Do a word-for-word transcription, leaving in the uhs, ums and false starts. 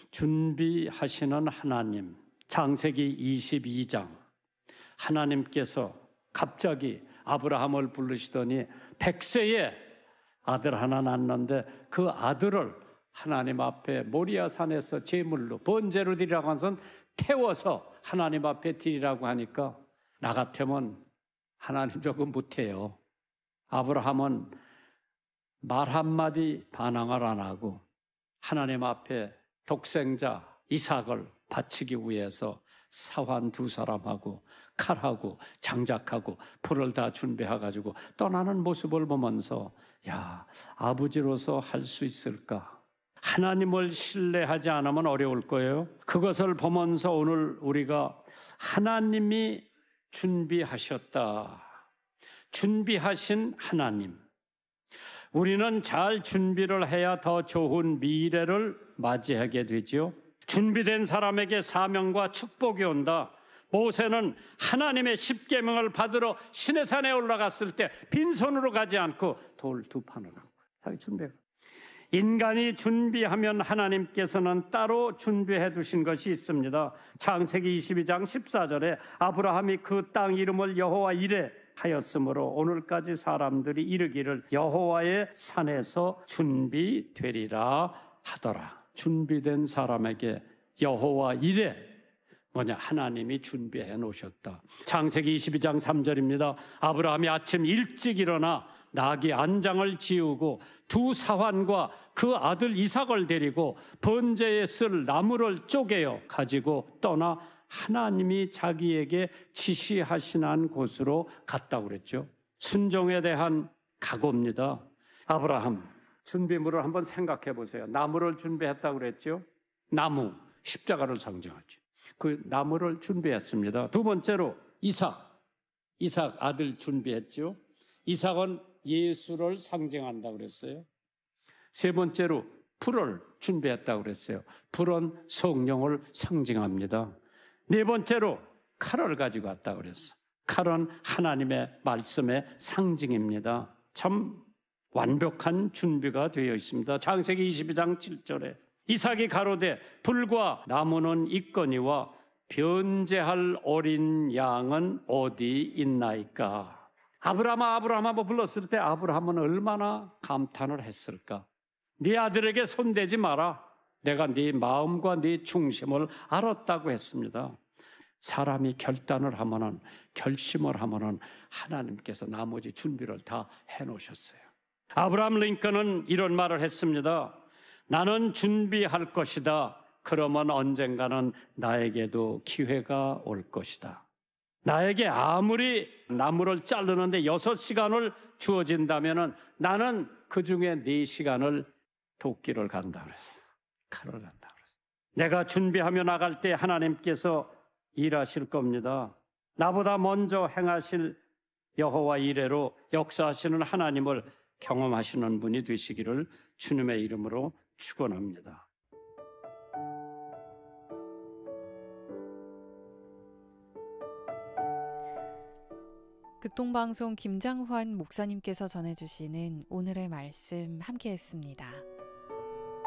준비하시는 하나님. 창세기 이십이 장. 하나님께서 갑자기 아브라함을 부르시더니 백세에 아들 하나 낳았는데 그 아들을 하나님 앞에 모리아 산에서 제물로 번제로 드리라고 한 선 태워서 하나님 앞에 드리라고 하니까 나 같으면 하나님 조금 못해요. 아브라함은 말 한마디 반항을 안 하고 하나님 앞에 독생자 이삭을 바치기 위해서 사환 두 사람하고 칼하고 장작하고 불을 다 준비해가지고 떠나는 모습을 보면서 야, 아버지로서 할 수 있을까? 하나님을 신뢰하지 않으면 어려울 거예요. 그것을 보면서 오늘 우리가 하나님이 준비하셨다. 준비하신 하나님. 우리는 잘 준비를 해야 더 좋은 미래를 맞이하게 되죠. 준비된 사람에게 사명과 축복이 온다. 모세는 하나님의 십계명을 받으러 시내산에 올라갔을 때 빈손으로 가지 않고 돌 두 판을 갖고 자기 준비해. 인간이 준비하면 하나님께서는 따로 준비해 두신 것이 있습니다. 창세기 이십이 장 십사 절에 아브라함이 그 땅 이름을 여호와 이레 하였으므로 오늘까지 사람들이 이르기를 여호와의 산에서 준비되리라 하더라. 준비된 사람에게 여호와 이레, 뭐냐, 하나님이 준비해 놓으셨다. 창세기 이십이 장 삼 절입니다. 아브라함이 아침 일찍 일어나 나귀 안장을 지우고 두 사환과 그 아들 이삭을 데리고 번제에 쓸 나무를 쪼개어 가지고 떠나 하나님이 자기에게 지시하시는 곳으로 갔다고 그랬죠. 순종에 대한 각오입니다. 아브라함, 준비물을 한번 생각해 보세요. 나무를 준비했다고 그랬죠. 나무, 십자가를 상징하죠. 그 나무를 준비했습니다. 두 번째로 이삭, 이삭 아들 준비했죠. 이삭은 예수를 상징한다고 그랬어요. 세 번째로 불을 준비했다고 그랬어요. 불은 성령을 상징합니다. 네 번째로 칼을 가지고 왔다고 그랬어. 칼은 하나님의 말씀의 상징입니다. 참 완벽한 준비가 되어 있습니다. 창세기 이십이 장 칠 절에 이삭이 가로되 불과 나무는 있거니와 변제할 어린 양은 어디 있나이까. 아브라함아 아브라함아 불렀을 때 아브라함은 얼마나 감탄을 했을까. 네 아들에게 손대지 마라. 내가 네 마음과 네 중심을 알았다고 했습니다. 사람이 결단을 하면은, 결심을 하면은 하나님께서 나머지 준비를 다 해놓으셨어요. 아브라함 링컨은 이런 말을 했습니다. 나는 준비할 것이다. 그러면 언젠가는 나에게도 기회가 올 것이다. 나에게 아무리 나무를 자르는데 여섯 시간을 주어진다면은 나는 그 중에 네 시간을 도끼를 간다 그랬어. 칼을 간다 그랬어. 내가 준비하며 나갈 때 하나님께서 일하실 겁니다. 나보다 먼저 행하실 여호와 이레로 역사하시는 하나님을 경험하시는 분이 되시기를 주님의 이름으로 축원합니다. 극동방송 김장환 목사님께서 전해주시는 오늘의 말씀 함께했습니다.